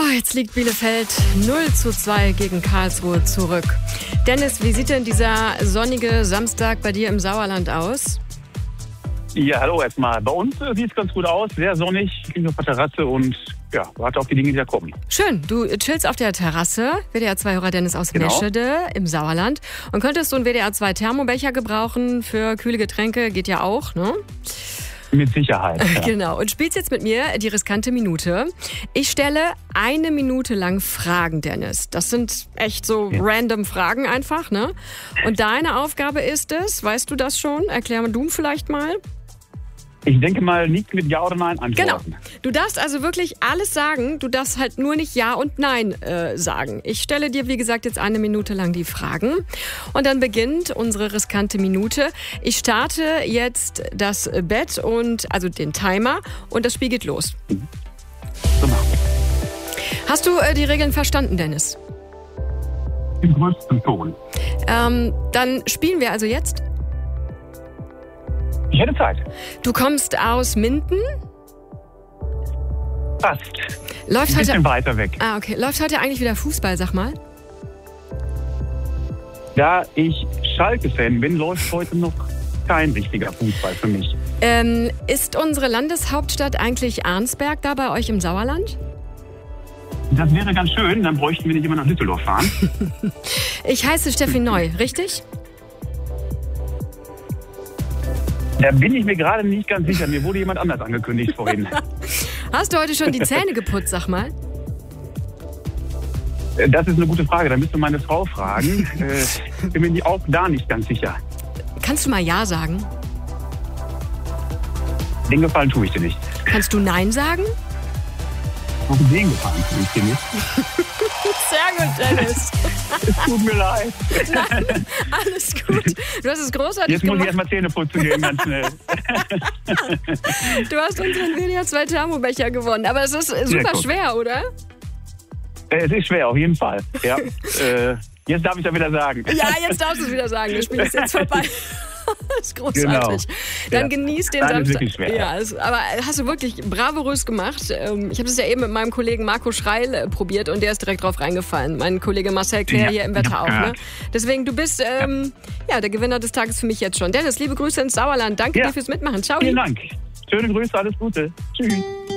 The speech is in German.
Jetzt liegt Bielefeld 0:2 gegen Karlsruhe zurück. Dennis, wie sieht denn dieser sonnige Samstag bei dir im Sauerland aus? Ja, hallo erstmal. Bei uns sieht es ganz gut aus, sehr sonnig, ich bin auf der Terrasse und warte auf die Dinge, die da kommen. Schön, du chillst auf der Terrasse, WDR2-Hörer Dennis aus Meschede im Sauerland. Und könntest du einen WDR2-Thermobecher gebrauchen für kühle Getränke? Geht ja auch, ne? Mit Sicherheit. Ja. Genau. Und spielst jetzt mit mir die riskante Minute. Ich stelle 1 Minute lang Fragen, Dennis. Das sind echt so random Fragen einfach, ne? Und deine Aufgabe ist es, weißt du das schon? Erklär du vielleicht mal. Ich denke mal, nicht mit Ja oder Nein antworten. Genau. Du darfst also wirklich alles sagen. Du darfst halt nur nicht Ja und Nein sagen. Ich stelle dir, wie gesagt, jetzt 1 Minute lang die Fragen. Und dann beginnt unsere riskante Minute. Ich starte jetzt das Bett also den Timer. Und das Spiel geht los. So machen. Hast du die Regeln verstanden, Dennis? Im größten Ton. Dann spielen wir also jetzt. Ich hätte Zeit. Du kommst aus Minden? Fast. Läuft Ein heute bisschen weiter weg. Okay. Läuft heute eigentlich wieder Fußball, sag mal? Da ich Schalke-Fan bin, läuft heute noch kein richtiger Fußball für mich. Ist unsere Landeshauptstadt eigentlich Arnsberg da bei euch im Sauerland? Das wäre ganz schön, dann bräuchten wir nicht immer nach Düsseldorf fahren. Ich heiße Steffi Neu, richtig? Da bin ich mir gerade nicht ganz sicher. Mir wurde jemand anders angekündigt vorhin. Hast du heute schon die Zähne geputzt, sag mal? Das ist eine gute Frage. Da müsste meine Frau fragen. Bin mir auch da nicht ganz sicher. Kannst du mal Ja sagen? Den Gefallen tue ich dir nicht. Kannst du Nein sagen? Auch den Gefallen tue ich dir nicht. Sehr gut, Dennis. Es tut mir leid. Nein, alles gut. Du hast es großartig Jetzt muss ich gemacht. erstmal Zähne putzen gehen, ganz schnell. Du hast unseren WDR2 Thermobecher gewonnen. Aber es ist super schwer, oder? Es ist schwer, auf jeden Fall. Ja. Jetzt darf ich es ja wieder sagen. Ja, jetzt darfst du es wieder sagen. Das Spiel ist jetzt vorbei. Das ist großartig. Genau. Dann genieß den Nein, ist Samstag. wirklich schwer. Ja, aber hast du wirklich bravourös gemacht. Ich habe das ja eben mit meinem Kollegen Marco Schreil probiert und der ist direkt drauf reingefallen. Mein Kollege Marcel Claire hier im Wetter auch. Ne? Deswegen, du bist der Gewinner des Tages für mich jetzt schon. Dennis, liebe Grüße ins Sauerland. Danke dir fürs Mitmachen. Ciao. Vielen Dank. Schöne Grüße, alles Gute. Tschüss.